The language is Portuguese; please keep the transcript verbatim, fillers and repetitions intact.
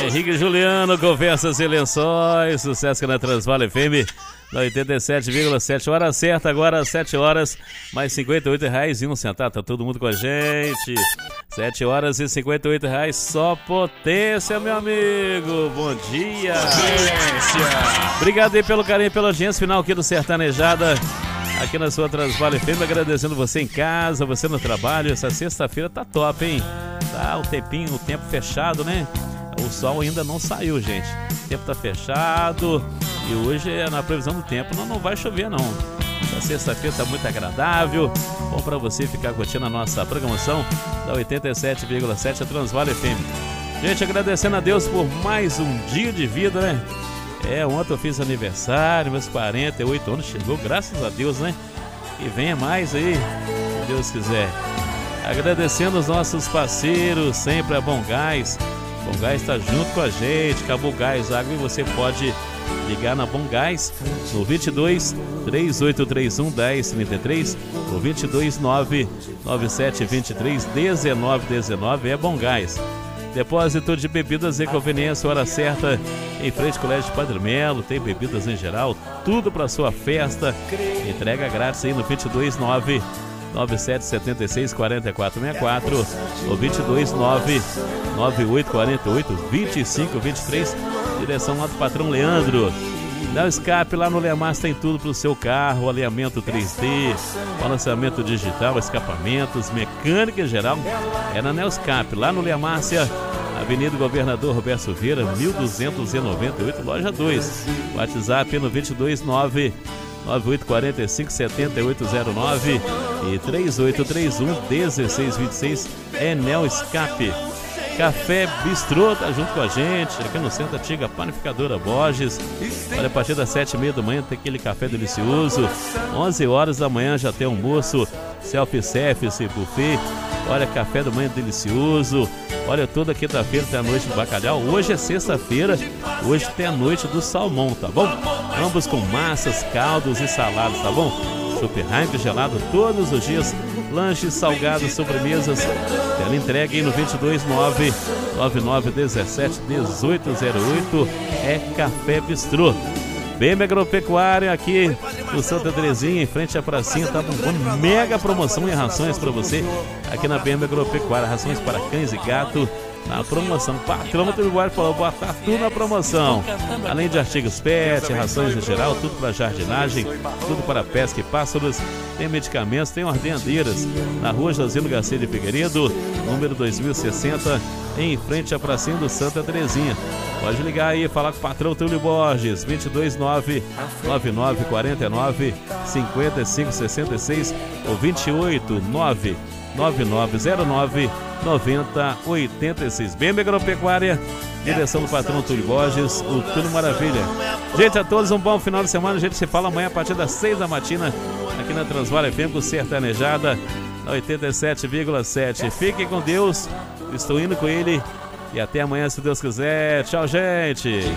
Henrique Juliano, Conversas e Lençóis, sucesso na Transvale F M, na oitenta e sete vírgula sete, hora certa agora, sete horas, mais cinquenta e oito reais e um centavo, tá todo mundo com a gente, sete horas e cinquenta e oito reais, só potência, meu amigo, bom dia, potência. Obrigado aí pelo carinho, pela audiência final aqui do Sertanejada, aqui na sua Transvale F M, agradecendo você em casa, você no trabalho, essa sexta-feira tá top, hein, tá o tempinho, o tempo fechado, né? O sol ainda não saiu, gente. O tempo tá fechado e hoje é na previsão do tempo, não, não vai chover não. A sexta-feira tá muito agradável. Bom para você ficar curtindo a nossa programação da oitenta e sete vírgula sete, a Transvale F M. Gente, agradecendo a Deus por mais um dia de vida, né? É, ontem eu fiz aniversário, meus quarenta e oito anos chegou, graças a Deus, né? E venha mais aí, se Deus quiser. Agradecendo os nossos parceiros, sempre a Bom Gás. Bom Gás está junto com a gente, acabou o gás, água, e você pode ligar na Bom Gás no vinte e dois, três oito três um, um zero três três ou vinte e dois, nove nove sete dois três, um nove um nove, é Bom Gás. Depósito de bebidas e conveniência, hora certa, em frente ao Colégio Padre Melo, tem bebidas em geral, tudo para sua festa, entrega grátis aí no vinte e dois, nove nove sete sete seis quatro quatro seis quatro ou vinte e dois, nove nove oito quatro oito, dois cinco dois três, direção lá do patrão Leandro. Neo Escape, lá no Leamás tem tudo para o seu carro, alinhamento três D, balanceamento digital, escapamentos, mecânica em geral, é na Neo Escape, lá no Leamárcia, Avenida Governador Roberto Silveira, mil duzentos e noventa e oito, loja dois, WhatsApp no vinte e dois, nove nove oito quatro cinco sete oito zero nove e três oito três um, um seis dois seis, é Neo Escape. Café Bistrô tá junto com a gente, aqui no Centro Antiga Panificadora Borges. Olha, a partir das sete e meia da manhã tem aquele café delicioso. onze horas da manhã já tem almoço, self-service, buffet. Olha, café da manhã delicioso. Olha, toda quinta-feira tem a noite do bacalhau. Hoje é sexta-feira, hoje tem a noite do salmão, tá bom? Ambos com massas, caldos e saladas, tá bom? Super Heinz gelado todos os dias, lanches, salgados, sobremesas. Ela entrega aí no vinte e dois, nove nove nove um sete um oito zero oito, é Café Bistrô. B M Agropecuária aqui no Santa Terezinha, em frente à pracinha, tá bombando mega promoção em rações para você aqui na B M Agropecuária, rações para cães e gato na promoção. Patrão Motorizado falou, botar tudo na promoção. Além de artigos pet, rações em geral, tudo para jardinagem, tudo para pesca e pássaros. Tem medicamentos, tem ordenadeiras na rua Josino Garcia de Figueiredo, número dois mil e sessenta, em frente à pracinha do Santa Terezinha. Pode ligar aí e falar com o patrão Túlio Borges, vinte e dois, nove nove nove quatro nove cinco cinco seis seis ou vinte e oito, nove nove nove zero nove nove zero oito seis. B M Agropecuária, direção do patrão Túlio Borges, o Túlio Maravilha. Gente, a todos um bom final de semana. A gente se fala amanhã a partir das seis da matina aqui na Transvale F M com Sertanejada na oitenta e sete vírgula sete. Fiquem com Deus, estou indo com ele e até amanhã se Deus quiser. Tchau, gente.